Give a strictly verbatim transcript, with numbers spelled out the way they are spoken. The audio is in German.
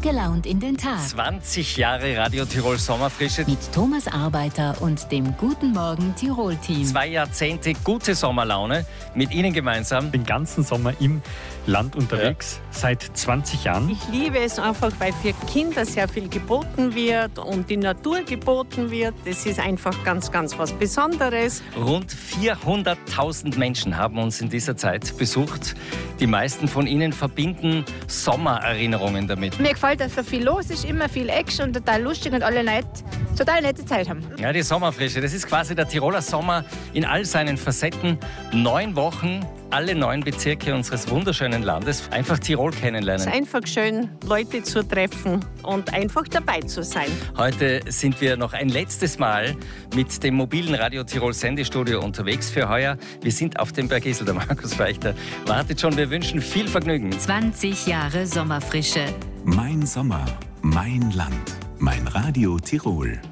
Gut gelaunt in den Tag. zwanzig Jahre Radio Tirol Sommerfrische. Mit Thomas Arbeiter und dem Guten Morgen Tirol-Team. Zwei Jahrzehnte gute Sommerlaune mit Ihnen gemeinsam. Den ganzen Sommer im Land unterwegs, ja. Seit zwanzig Jahren. Ich liebe es einfach, weil für Kinder sehr viel geboten wird und die Natur geboten wird. Das ist einfach ganz, ganz was Besonderes. Rund vierhunderttausend Menschen haben uns in dieser Zeit besucht. Die meisten von ihnen verbinden Sommererinnerungen damit. Mir gefällt, dass so viel los ist, immer viel Action und total lustig und alle Leute total nette Zeit haben. Ja, die Sommerfrische, das ist quasi der Tiroler Sommer in all seinen Facetten. Neun Wochen, alle neun Bezirke unseres wunderschönen Landes. Einfach Tirol kennenlernen. Es ist einfach schön, Leute zu treffen und einfach dabei zu sein. Heute sind wir noch ein letztes Mal mit dem mobilen Radio Tirol Sendestudio unterwegs für heuer. Wir sind auf dem Bergisel. Der Markus Feichter wartet schon. Wir wünschen viel Vergnügen. zwanzig Jahre Sommerfrische. Mein Sommer, mein Land, mein Radio Tirol.